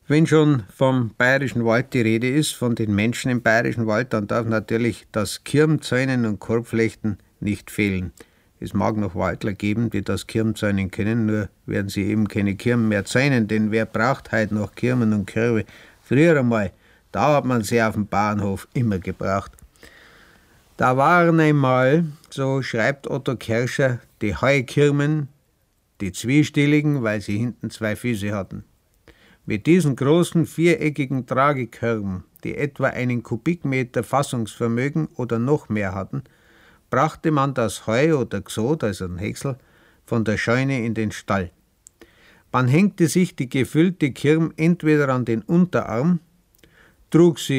Wenn schon vom Bayerischen Wald die Rede ist, von den Menschen im Bayerischen Wald, dann darf natürlich das Kirmzäunen und Korbflechten nicht fehlen. Es mag noch Waldler geben, die das Kirmzäunen können, nur werden sie eben keine Kirmen mehr zäunen, denn wer braucht heute noch Kirmen und Körbe? Früher einmal, da hat man sie auf dem Bauernhof immer gebraucht. Da waren einmal, so schreibt Otto Kerscher, die Heukirmen, die zwiestieligen, weil sie hinten 2 Füße hatten. Mit diesen großen viereckigen Tragekörben, die etwa 1 Kubikmeter Fassungsvermögen oder noch mehr hatten, brachte man das Heu oder Gsot, also ein Häcksel, von der Scheune in den Stall. Man hängte sich die gefüllte Kirm entweder an den Unterarm, trug sie